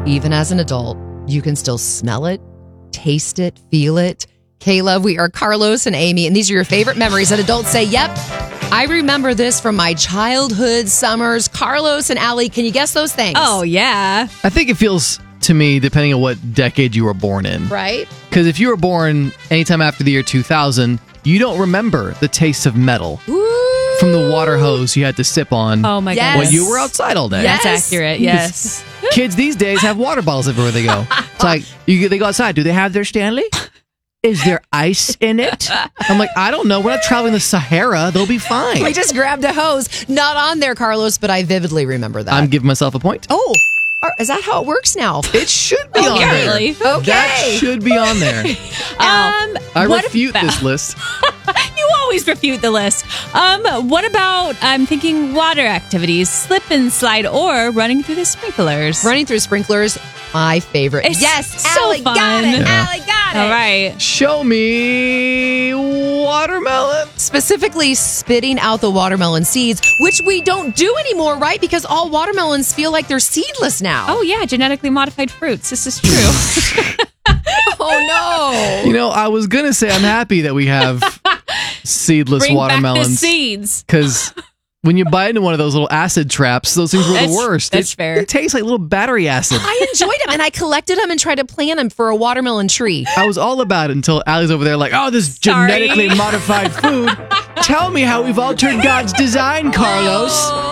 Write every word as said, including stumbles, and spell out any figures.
even as an adult, you can still smell it, taste it, feel it. Kayla, we are Carlos and Amy, and these are your favorite memories that adults say, yep, I remember this from my childhood summers. Carlos and Allie, can you guess those things? Oh, yeah. I think it feels to me, depending on what decade you were born in. Right? Because if you were born anytime after the year two thousand, you don't remember the taste of metal Ooh. from the water hose you had to sip on Oh, my Yes. goodness. when you were outside all day. Yes. That's accurate, yes. Kids these days have water bottles everywhere they go. It's like, you, they go outside. Do they have their Stanley? Is there ice in it? I'm like, I don't know. We're not traveling the Sahara. They'll be fine. We just grabbed a hose. Not on there, Carlos, but I vividly remember that. I'm giving myself a point. oh, are- is that how it works now? It should be Oh, on yeah, there. really? Okay. That should be on there. Um, I what refute about- this list. You always refute the list. Um, what about, I'm thinking water activities, slip and slide, or running through the sprinklers? Running through sprinklers, my favorite. It's yes, so Allie got fun. it. Yeah. Allie got it. All right. Show me watermelon. Specifically spitting out the watermelon seeds, which we don't do anymore, right? Because all watermelons feel like they're seedless now. Oh, yeah, genetically modified fruits. This is true. Oh, no. You know, I was going to say I'm happy that we have seedless Bring back the watermelons. seeds. Because when you bite into one of those little acid traps, those things were the That's- worst. that's it, fair. It tastes like little battery acid. I enjoyed them, and I collected them and tried to plant them for a watermelon tree. I was all about it until Allie's over there like, oh, this Sorry. genetically modified food. Tell me how we've altered God's design, Carlos.